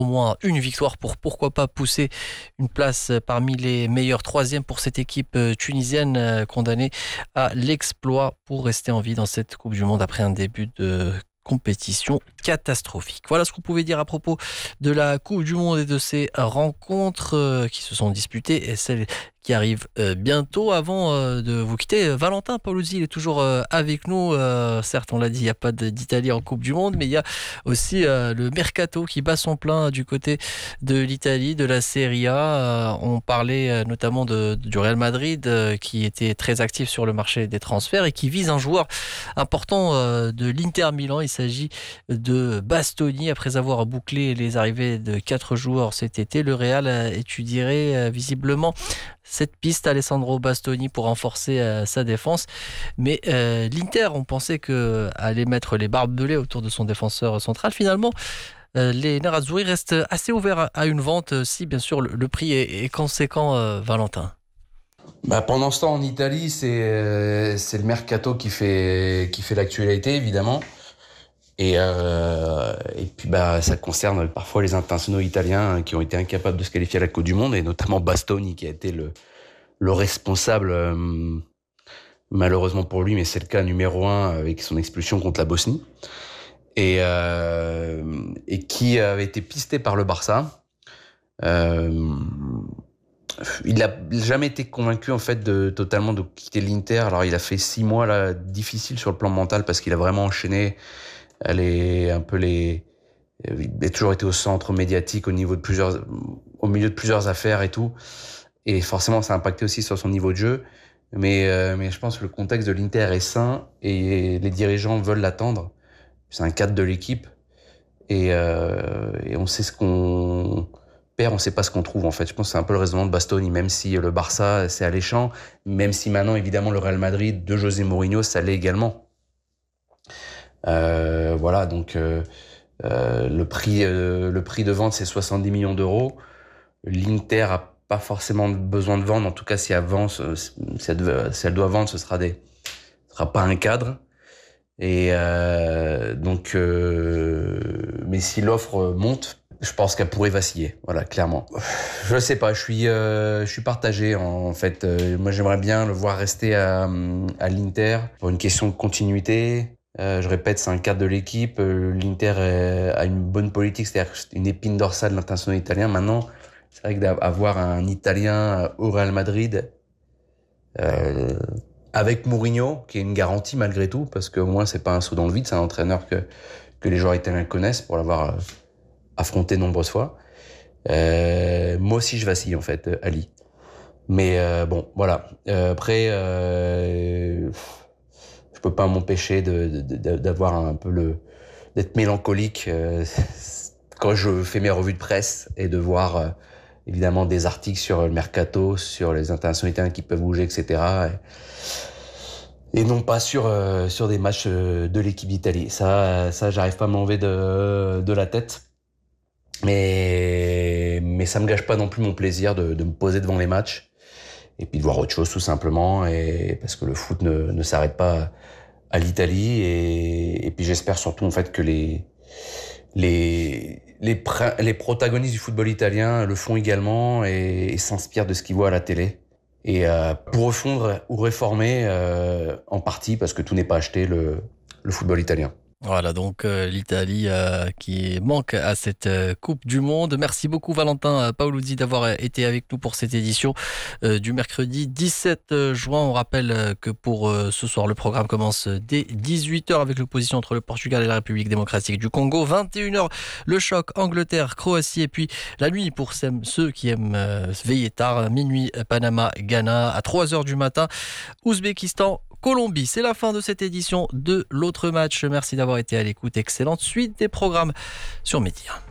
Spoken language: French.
au moins une victoire pour pourquoi pas pousser une place parmi les meilleurs troisièmes pour cette équipe tunisienne condamnée à l'exploit pour rester en vie dans cette Coupe du Monde après un début de compétition catastrophique. Voilà ce qu'on pouvait dire à propos de la Coupe du Monde et de ces rencontres qui se sont disputées et celles qui arrivent bientôt. Avant de vous quitter, Valentin Paoluzzi, il est toujours avec nous. Certes, on l'a dit, il n'y a pas d'Italie en Coupe du Monde, mais il y a aussi le Mercato qui bat son plein du côté de l'Italie, de la Serie A. On parlait notamment du Real Madrid qui était très actif sur le marché des transferts et qui vise un joueur important de l'Inter Milan. Il s'agit de Bastoni. Après avoir bouclé les arrivées de 4 joueurs cet été, le Real étudierait visiblement cette piste, Alessandro Bastoni, pour renforcer sa défense. Mais l'Inter, on pensait que allait mettre les barbelés autour de son défenseur central. Finalement, les Nerazzurri restent assez ouverts à une vente si bien sûr le prix est conséquent, Valentin. Pendant ce temps, en Italie, c'est le mercato qui fait l'actualité, évidemment. Et puis ça concerne parfois les internationaux italiens qui ont été incapables de se qualifier à la Coupe du Monde, et notamment Bastoni qui a été le responsable, malheureusement pour lui, mais c'est le cas numéro 1 avec son expulsion contre la Bosnie, et qui avait été pisté par le Barça. Il n'a jamais été convaincu en fait totalement de quitter l'Inter. Alors il a fait 6 mois là difficiles sur le plan mental parce qu'il a vraiment enchaîné. Il a toujours été au centre médiatique au milieu de plusieurs affaires et tout. Et forcément, ça a impacté aussi sur son niveau de jeu. Mais je pense que le contexte de l'Inter est sain et les dirigeants veulent l'attendre. C'est un cadre de l'équipe. Et on sait ce qu'on perd, on sait pas ce qu'on trouve, en fait. Je pense que c'est un peu le raisonnement de Bastoni, même si le Barça, c'est alléchant. Même si maintenant, évidemment, le Real Madrid de José Mourinho, ça l'est également. Voilà, donc le prix de vente, c'est 70 millions d'euros. L'Inter a pas forcément besoin de vendre. En tout cas, si elle doit vendre, ce sera pas un cadre. Et mais si l'offre monte, je pense qu'elle pourrait vaciller. Voilà, clairement. Je sais pas. Je suis partagé en fait. Moi, j'aimerais bien le voir rester à l'Inter pour une question de continuité. Je répète, c'est un cadre de l'équipe. L'Inter a une bonne politique, c'est-à-dire une épine dorsale de l'international italien. Maintenant, c'est vrai que d'avoir un Italien au Real Madrid, avec Mourinho, qui est une garantie malgré tout, parce qu'au moins c'est pas un saut dans le vide, c'est un entraîneur que les joueurs italiens connaissent pour l'avoir affronté nombreuses fois. Moi aussi je vacille en fait, Ali. Mais bon, voilà. Après, je peux pas m'empêcher d'avoir un peu d'être mélancolique quand je fais mes revues de presse et de voir évidemment des articles sur le mercato, sur les internationaux italiens qui peuvent bouger, etc. Et non pas sur des matchs de l'équipe d'Italie. Ça, j'arrive pas à m'enlever de la tête. Mais ça me gâche pas non plus mon plaisir de me poser devant les matchs et puis de voir autre chose tout simplement, et parce que le foot ne s'arrête pas à l'Italie, et puis j'espère surtout en fait que les protagonistes du football italien le font également et s'inspirent de ce qu'ils voient à la télé, et pour refondre ou réformer en partie, parce que tout n'est pas acheté, le football italien. Voilà donc l'Italie qui manque à cette Coupe du Monde. Merci beaucoup Valentin Paoluzzi d'avoir été avec nous pour cette édition du mercredi 17 juin. On rappelle que pour ce soir, le programme commence dès 18h avec l'opposition entre le Portugal et la République démocratique du Congo. 21h, le choc Angleterre-Croatie, et puis la nuit pour ceux qui aiment veiller tard, minuit Panama-Ghana, à 3h du matin, Ouzbékistan-Colombie. C'est la fin de cette édition de l'autre match. Merci d'avoir été à l'écoute. Excellente suite des programmes sur Média.